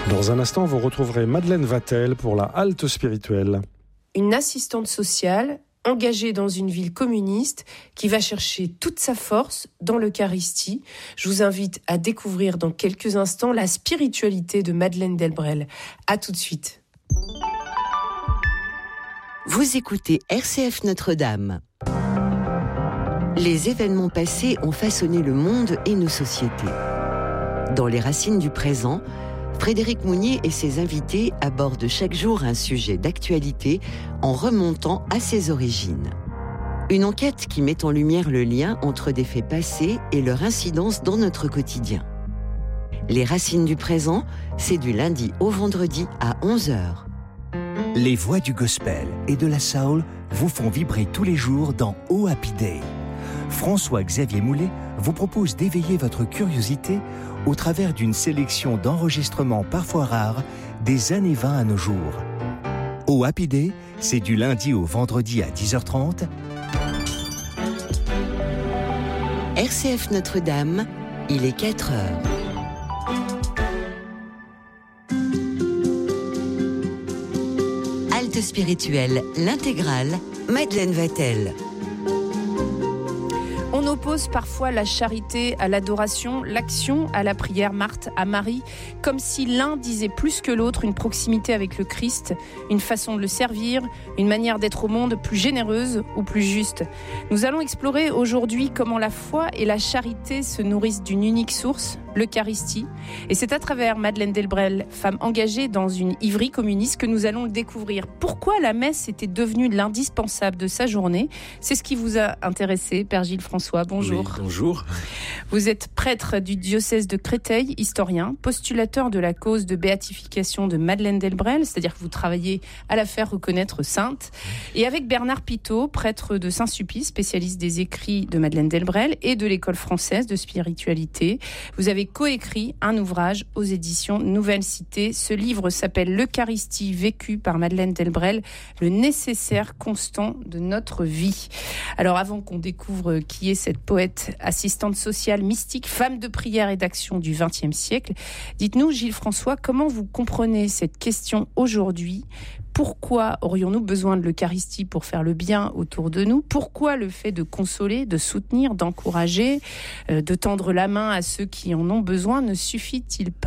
Dans un instant, vous retrouverez Madeleine Vatel pour la halte spirituelle. Une assistante sociale engagée dans une ville communiste qui va chercher toute sa force dans l'Eucharistie. Je vous invite à découvrir dans quelques instants la spiritualité de Madeleine Delbrel. À tout de suite. Vous écoutez RCF Notre-Dame. Les événements passés ont façonné le monde et nos sociétés. Dans les racines du présent, Frédéric Mounier et ses invités abordent chaque jour un sujet d'actualité en remontant à ses origines. Une enquête qui met en lumière le lien entre des faits passés et leur incidence dans notre quotidien. Les racines du présent, c'est du lundi au vendredi à 11h. Les voix du gospel et de la soul vous font vibrer tous les jours dans Oh Happy Day. François-Xavier Moulet vous propose d'éveiller votre curiosité au travers d'une sélection d'enregistrements parfois rares des années 20 à nos jours. Oh Happy Day, c'est du lundi au vendredi à 10h30. RCF Notre-Dame, il est 4h. Halte spirituelle, l'intégrale, Madeleine Vatel. On oppose parfois la charité à l'adoration, l'action à la prière, Marthe à Marie, comme si l'un disait plus que l'autre une proximité avec le Christ, une façon de le servir, une manière d'être au monde plus généreuse ou plus juste. Nous allons explorer aujourd'hui comment la foi et la charité se nourrissent d'une unique source, l'Eucharistie. Et c'est à travers Madeleine Delbrel, femme engagée dans une Ivry communiste, que nous allons le découvrir. Pourquoi la messe était devenue l'indispensable de sa journée? C'est ce qui vous a intéressé, Père Gilles François. Bonjour. Oui, bonjour. Vous êtes prêtre du diocèse de Créteil, historien, postulateur de la cause de béatification de Madeleine Delbrel, c'est-à-dire que vous travaillez à la faire reconnaître sainte. Et avec Bernard Pitot, prêtre de Saint-Sulpice, spécialiste des écrits de Madeleine Delbrel et de l'école française de spiritualité, vous avez coécrit un ouvrage aux éditions Nouvelle Cité. Ce livre s'appelle L'Eucharistie vécue par Madeleine Delbrel, le nécessaire constant de notre vie. Alors avant qu'on découvre qui est cette poète, assistante sociale, mystique, femme de prière et d'action du XXe siècle, dites-nous, Gilles François, comment vous comprenez cette question aujourd'hui ? Pourquoi aurions-nous besoin de l'Eucharistie pour faire le bien autour de nous ? Pourquoi le fait de consoler, de soutenir, d'encourager, de tendre la main à ceux qui en ont besoin ne suffit-il pas ?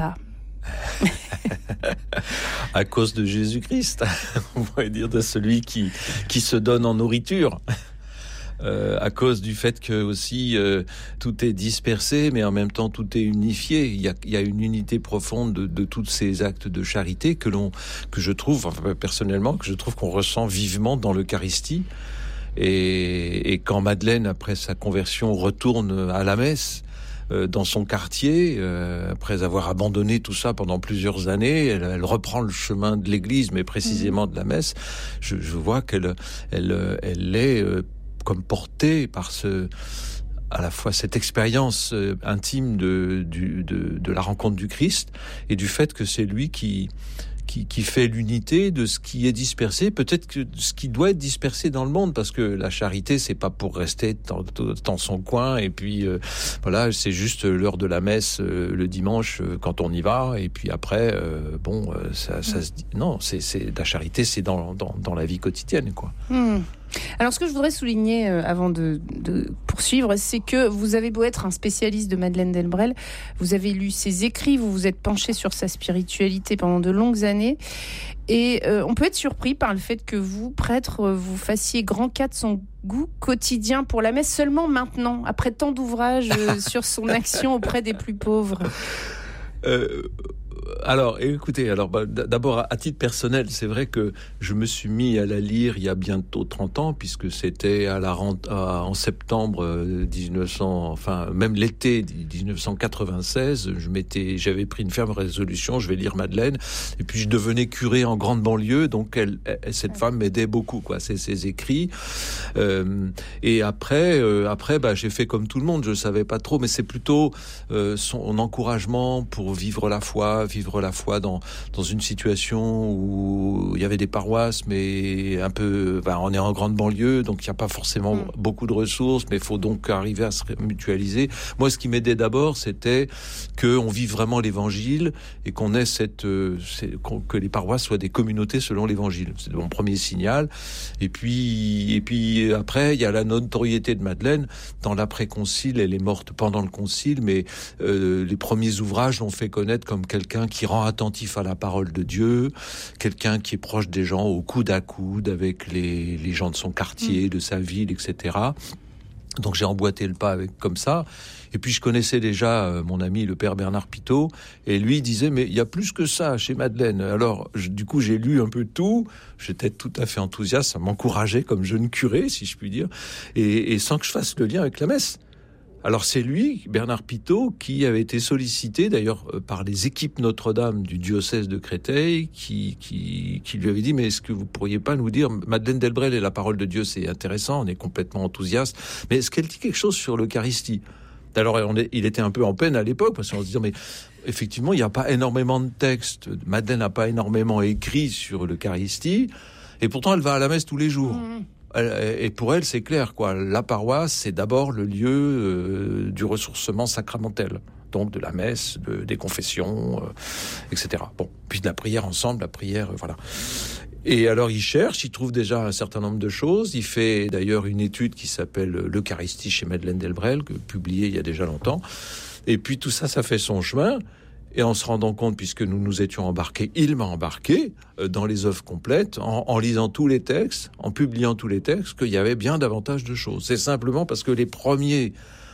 À cause de Jésus-Christ, on pourrait dire, de celui qui se donne en nourriture. À cause du fait que aussi tout est dispersé, mais en même temps tout est unifié. Il y a une unité profonde de tous ces actes de charité que je trouve, enfin, personnellement, que je trouve qu'on ressent vivement dans l'Eucharistie. Et quand Madeleine, après sa conversion, retourne à la messe, dans son quartier, après avoir abandonné tout ça pendant plusieurs années, elle reprend le chemin de l'église, mais précisément de la messe. Je vois qu'elle est comme portée par à la fois cette expérience intime de la rencontre du Christ et du fait que c'est lui qui fait l'unité de ce qui est dispersé, peut-être que ce qui doit être dispersé dans le monde, parce que la charité, c'est pas pour rester dans son coin, et puis voilà, c'est juste l'heure de la messe le dimanche quand on y va, et puis après, ça se dit. Non, c'est la charité, c'est dans la vie quotidienne, quoi. Alors, ce que je voudrais souligner avant de poursuivre, c'est que vous avez beau être un spécialiste de Madeleine Delbrel, vous avez lu ses écrits, vous vous êtes penché sur sa spiritualité pendant de longues années, et on peut être surpris par le fait que vous, prêtre, vous fassiez grand cas de son goût quotidien pour la messe seulement maintenant, après tant d'ouvrages sur son action auprès des plus pauvres. Alors, écoutez, d'abord, à titre personnel, c'est vrai que je me suis mis à la lire il y a bientôt 30 ans, puisque c'était en septembre 1900, même l'été 1996, j'avais pris une ferme résolution, je vais lire Madeleine, et puis je devenais curé en grande banlieue, donc cette femme m'aidait beaucoup, quoi, c'est ses écrits. Et après, j'ai fait comme tout le monde, je savais pas trop, mais c'est plutôt son encouragement pour vivre la foi, fois vivre la foi dans une situation où il y avait des paroisses, mais un peu, on est en grande banlieue, donc il n'y a pas forcément beaucoup de ressources, mais il faut donc arriver à se mutualiser. Moi, ce qui m'aidait d'abord, c'était qu'on vive vraiment l'évangile et qu'on ait que les paroisses soient des communautés selon l'évangile. C'est mon premier signal. Et puis après, il y a la notoriété de Madeleine. Dans l'après-concile, elle est morte pendant le concile, mais les premiers ouvrages l'ont fait connaître comme quelqu'un qui rend attentif à la parole de Dieu, quelqu'un qui est proche des gens au coude à coude avec les gens de son quartier, de sa ville, etc. Donc j'ai emboîté le pas comme ça. Et puis je connaissais déjà mon ami le père Bernard Pitot, et lui disait mais il y a plus que ça chez Madeleine. Alors du coup j'ai lu un peu tout, j'étais tout à fait enthousiaste, ça m'encourageait comme jeune curé si je puis dire, et sans que je fasse le lien avec la messe. Alors c'est lui, Bernard Pitot, qui avait été sollicité d'ailleurs par les équipes Notre-Dame du diocèse de Créteil, qui lui avait dit mais est-ce que vous pourriez pas nous dire, Madeleine Delbrel et la parole de Dieu c'est intéressant, on est complètement enthousiaste, mais est-ce qu'elle dit quelque chose sur l'Eucharistie? Alors il était un peu en peine à l'époque parce qu'on se disait mais effectivement il n'y a pas énormément de textes, Madeleine n'a pas énormément écrit sur l'Eucharistie et pourtant elle va à la messe tous les jours. Et pour elle, c'est clair, quoi. La paroisse, c'est d'abord le lieu du ressourcement sacramentel, donc de la messe, des confessions, etc. Bon, puis de la prière ensemble, la prière, voilà. Et alors il cherche, il trouve déjà un certain nombre de choses. Il fait d'ailleurs une étude qui s'appelle l'Eucharistie chez Madeleine Delbrel, publiée il y a déjà longtemps. Et puis tout ça, ça fait son chemin. Et en se rendant compte, puisque nous nous étions embarqués, il m'a embarqué dans les œuvres complètes, en lisant tous les textes, en publiant tous les textes, qu'il y avait bien davantage de choses. C'est simplement parce que les premières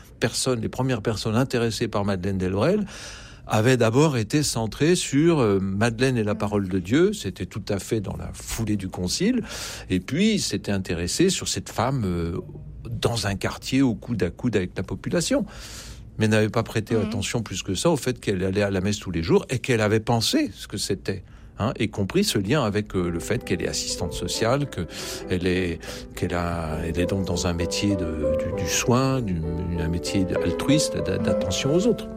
personnes intéressées par Madeleine Delbrel avaient d'abord été centrées sur Madeleine et la parole de Dieu. C'était tout à fait dans la foulée du concile. Et puis, s'étaient intéressés sur cette femme dans un quartier au coude à coude avec la population. Mais n'avait pas prêté attention plus que ça au fait qu'elle allait à la messe tous les jours et qu'elle avait pensé ce que c'était, et compris ce lien avec le fait qu'elle est assistante sociale, qu'elle est donc dans un métier du soin, un métier altruiste, d'attention aux autres.